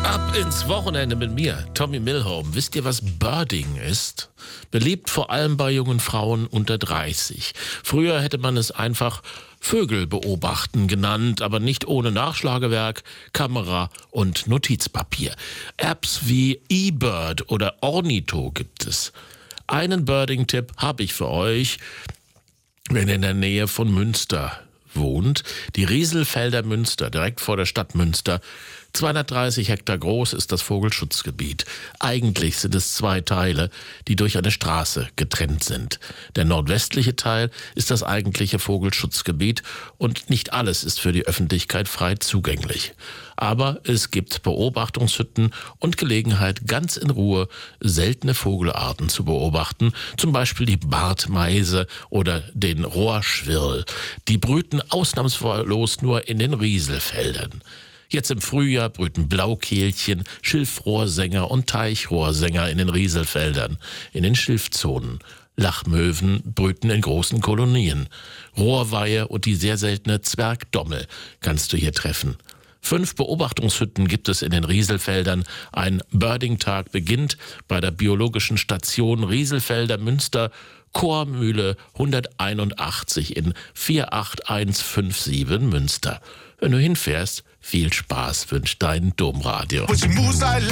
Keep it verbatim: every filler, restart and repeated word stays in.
Ab ins Wochenende mit mir, Tommy Milholm. Wisst ihr, was Birding ist? Beliebt vor allem bei jungen Frauen unter dreißig. Früher hätte man es einfach Vögel beobachten genannt, aber nicht ohne Nachschlagewerk, Kamera und Notizpapier. Apps wie eBird oder Ornitho gibt es. Einen Birding-Tipp habe ich für euch, wenn ihr in der Nähe von Münster wohnt. Die Rieselfelder Münster, direkt vor der Stadt Münster. zweihundertdreißig Hektar groß ist das Vogelschutzgebiet. Eigentlich sind es zwei Teile, die durch eine Straße getrennt sind. Der nordwestliche Teil ist das eigentliche Vogelschutzgebiet und nicht alles ist für die Öffentlichkeit frei zugänglich. Aber es gibt Beobachtungshütten und Gelegenheit, ganz in Ruhe seltene Vogelarten zu beobachten, zum Beispiel die Bartmeise oder den Rohrschwirl. Die brüten ausnahmslos nur in den Rieselfeldern. Jetzt im Frühjahr brüten Blaukehlchen, Schilfrohrsänger und Teichrohrsänger in den Rieselfeldern, in den Schilfzonen. Lachmöwen brüten in großen Kolonien. Rohrweihe und die sehr seltene Zwergdommel kannst du hier treffen. Fünf Beobachtungshütten gibt es in den Rieselfeldern. Ein Birding-Tag beginnt bei der biologischen Station Rieselfelder Münster, Chormühle hunderteinundachtzig in vier acht eins fünf sieben Münster. Wenn du hinfährst, viel Spaß wünscht dein Domradio.